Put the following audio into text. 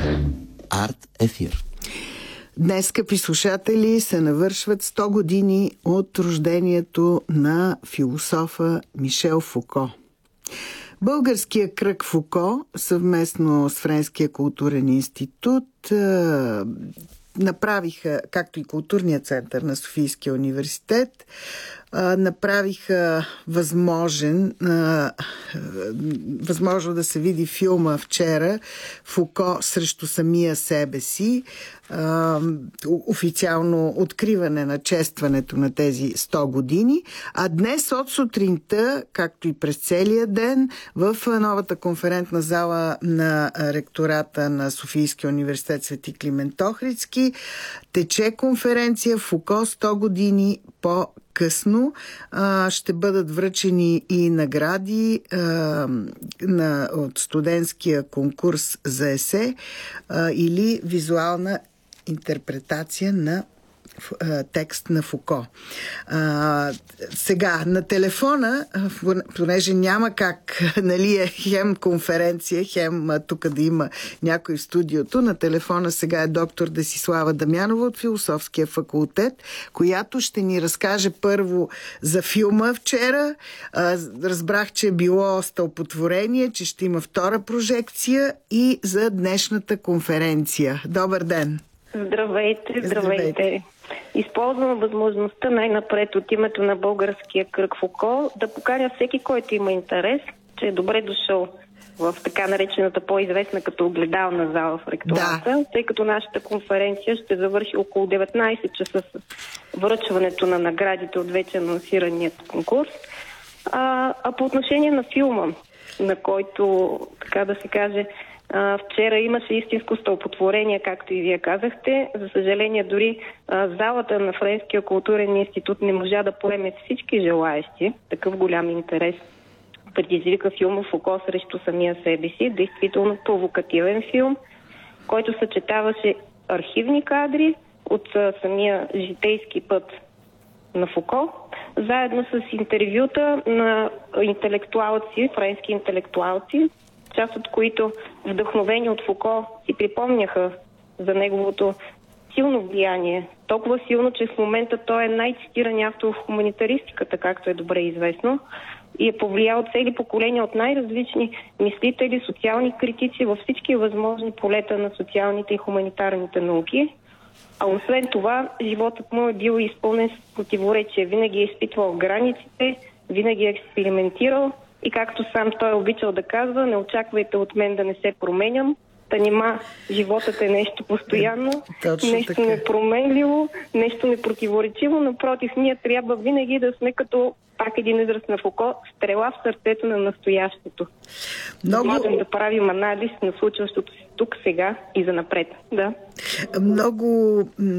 Арт ефир. Днес, скъпи слушатели, се навършват 100 години от рождението на философа Мишел Фуко. Българския кръг Фуко, съвместно с Френския културен институт, направиха, както и културния център на Софийския университет, направиха възможно да се види филма вчера Фуко срещу самия себе си, официално откриване на честването на тези 100 години, а днес от сутринта, както и през целия ден, в новата конферентна зала на ректората на Софийския университет Свети Климент Охридски тече конференция Фуко 100 години по-късно. Ще бъдат връчени и награди от студентския конкурс за есе или визуална интерпретация на текст на Фуко. Сега, на телефона, понеже няма как, нали, е хем конференция, хем тук да има някой в студиото, на телефона сега е доктор Десислава Дамянова от Философския факултет, която ще ни разкаже първо за филма вчера. Разбрах, че е било стълпотворение, че ще има втора прожекция и за днешната конференция. Добър ден! Здравейте! Използвам възможността най-напред от името на Българския кръг Фуко да поканя всеки, който има интерес, че е добре дошъл в така наречената по-известна като огледална зала в ректората, тъй като нашата конференция ще завърши около 19 часа с връчването на наградите от вече анонсираният конкурс. А по отношение на филма, на който, така да се каже, вчера имаше истинско стълпотворение, както и вие казахте. За съжаление, дори залата на Френския културен институт не можа да поеме всички желаещи. Такъв голям интерес предизвика филма Фуко срещу самия себе си. Действително провокативен филм, който съчетаваше архивни кадри от самия житейски път на Фуко, заедно с интервюта на интелектуалци, френски интелектуалци, част от които, вдъхновени от Фуко, си припомняха за неговото силно влияние. Толкова силно, че в момента той е най-цитиран автор в хуманитаристиката, както е добре известно, и е повлиял цели поколения от най-различни мислители, социални критици във всички възможни полета на социалните и хуманитарните науки. А освен това, животът му е бил изпълнен с противоречие. Винаги е изпитвал границите, винаги е експериментирал и както сам той обичал да казва, не очаквайте от мен да не се променям. Та нима животът е нещо постоянно, нещо непроменливо, нещо непротиворечиво. Напротив, ние трябва винаги да сме като, пак един израз на Фуко, стрела в сърцето на настоящето. Можем да правим анализ на случващото се тук, сега и занапред. Да. Много